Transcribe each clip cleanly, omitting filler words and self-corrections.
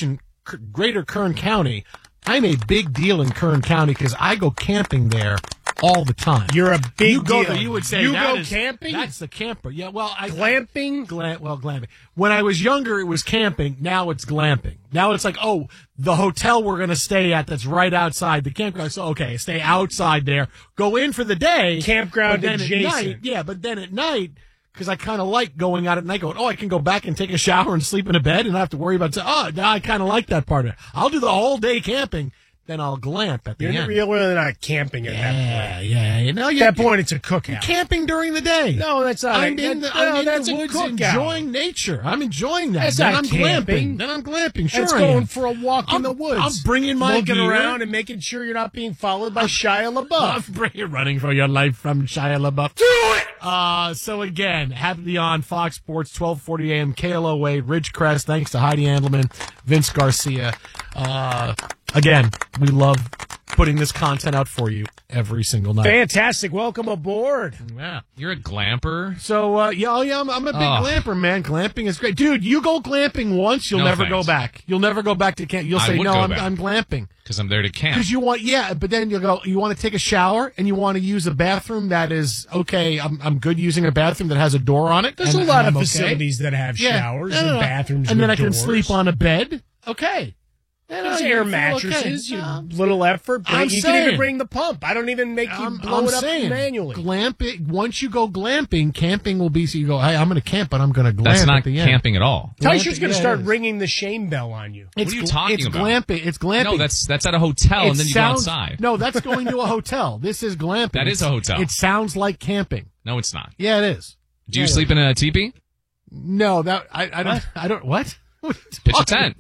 mentioned Greater Kern County. I'm a big deal in Kern County because I go camping there all the time. You're a big deal. There, you would say you go camping? That's the camper. Yeah, well, glamping? Glamping. When I was younger, it was camping. Now it's glamping. Now it's like, oh, the hotel we're going to stay at that's right outside the campground. So, okay, stay outside there. Go in for the day. Campground adjacent. But then at night, because I kind of like going out at night, going, I can go back and take a shower and sleep in a bed and not have to worry about, I kind of like that part of it. I'll do the whole day camping. Then I'll glamp at the end. You're really not camping at that point. Yeah. At that point, it's a cookout. Camping during the day. No, that's not. I'm in the woods enjoying nature. I'm enjoying that. That's then not I'm camping. glamping. Then I'm glamping. Sure, that's going for a walk in the woods. I'm bringing my looking gear. around and making sure you're not being followed by Shia LaBeouf. You're running for your life from Shia LaBeouf. Do it! So again, happy on Fox Sports, 1240 AM, KLOA, Ridgecrest. Thanks to Heidi Andelman, Vince Garcia. Again, we love putting this content out for you every single night. Fantastic. Welcome aboard. Yeah. You're a glamper? So, I'm a big glamper, man. Glamping is great. Dude, you go glamping once, you'll never go back. You'll never go back to camp. You'll say, no, I'm glamping. Because I'm there to camp. Because but then you want to take a shower and you want to use a bathroom that is, okay, I'm good using a bathroom that has a door on it. There's a lot of facilities that have showers and bathrooms and then I can doors. sleep on a bed. Okay. There's air mattresses, little effort. You can even bring the pump. I don't even make you blow it up manually. Glamping, once you go glamping, camping will be, so you go, hey, I'm going to camp, but I'm going to glamp That's not at the end. camping at all. Tyson's going to start ringing the shame bell on you. What are you talking about? It's glamping. No, that's at a hotel, and then you go outside. No, that's going to a hotel. This is glamping. That is a hotel. It sounds like camping. No, it's not. Yeah, it is. Do you sleep in a teepee? No, I don't, what? Pitch a tent.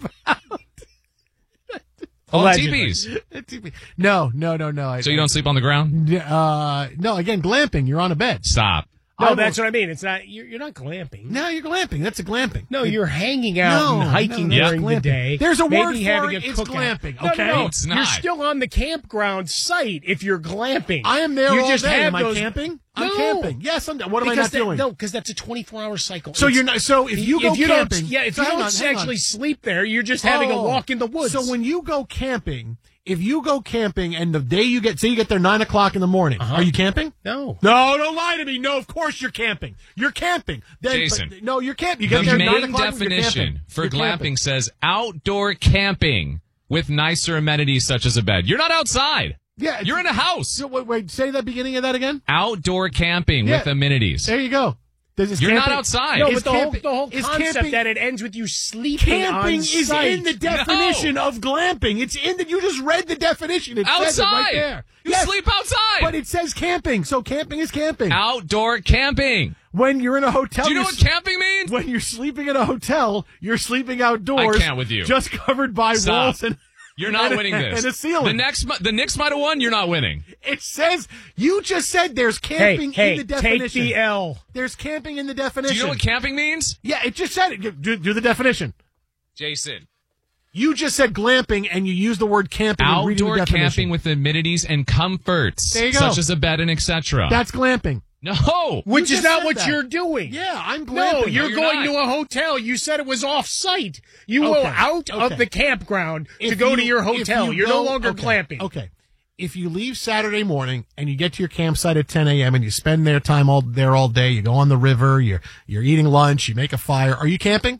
Oh, teepees. No. So you don't sleep on the ground? No, again, glamping. You're on a bed. Stop. No, that's what I mean. It's not. You're not glamping. No, you're glamping. That's a glamping. No, you're hanging out and hiking during the day. There's a word maybe for having it. a It's cookout. glamping. Okay, No, it's not. You're still on the campground site if you're glamping. I am there all just day. have Am I those... camping? No. I'm camping. Yes, what am I not doing? No, because that's a 24-hour cycle. So you're not. So if you go camping, if you don't actually sleep there, you're just having a walk in the woods. So when you go camping. If you go camping and the day you get there 9 o'clock in the morning, are you camping? No. No, don't lie to me. No, of course you're camping. You're camping. Jason. No, you're camping. You get the there 9 main o'clock. definition for glamping says outdoor camping with nicer amenities such as a bed. You're not outside. Yeah. You're in a house. So wait, say the beginning of that again. Outdoor camping with amenities. There you go. You're not outside. No, but the whole concept that it ends with you sleeping camping on is site. in the definition of glamping. It's in that you just read the definition. It says it right there. You sleep outside. But it says camping, so camping is camping. Outdoor camping. When you're in a hotel. Do you know what camping means? When you're sleeping in a hotel, you're sleeping outdoors. I can't with you. Just covered by walls and... You're not winning this. And a ceiling. The Knicks might have won. You're not winning. It says, you just said there's camping in the definition. Take the L. There's camping in the definition. Do you know what camping means? Yeah, it just said it. Do the definition. Jason. You just said glamping and you used the word camping. Outdoor camping with amenities and comforts. There you go. Such as a bed and etc. That's glamping. No. Which is not what you're doing. Yeah, I'm glamping. No, you're going to a hotel. You said it was off-site. You go out of the campground to go to your hotel. You're no longer glamping. Okay. If you leave Saturday morning and you get to your campsite at 10 a.m. and you spend their time all day, you go on the river, you're eating lunch, you make a fire, are you camping?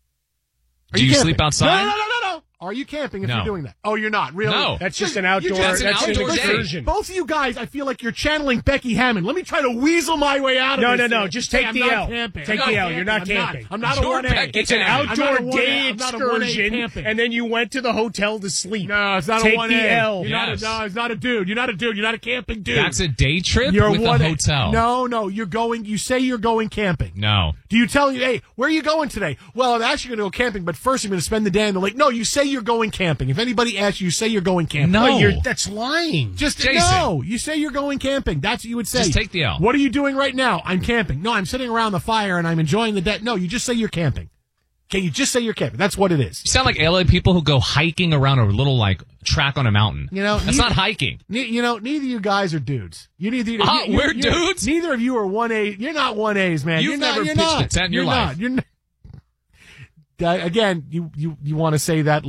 Do you sleep outside? No. Are you camping if you're doing that? Oh, you're not? Really? No. That's just an outdoor, that's an outdoor excursion. Both of you guys, I feel like you're channeling Becky Hammond. Let me try to weasel my way out of this. No. Just take the L. Take the L. You're not camping. I'm not a 1A. It's an outdoor day excursion, and then you went to the hotel to sleep. No, it's not a 1A. Take the L. No, it's not a dude. You're not a dude. You're not a camping dude. That's a day trip with a hotel. No. You say you're going camping. No. Do you tell you, hey, where are you going today? Well, I'm actually going to go camping, but first I'm going to spend the day in the lake. No, you say you're going camping. If anybody asks you, say you're going camping. No. That's lying. Jason. No, you say you're going camping. That's what you would say. Just take the L. What are you doing right now? I'm camping. No, I'm sitting around the fire and I'm enjoying the day. No, you just say you're camping. Okay, you just say you're camping. That's what it is. You sound like LA people who go hiking around a little track on a mountain. That's not hiking. Neither of you guys are dudes. We're dudes. Neither of you are 1A. You're not 1As, man. You've never pitched a tent in your life. You're not. Again, you want to say that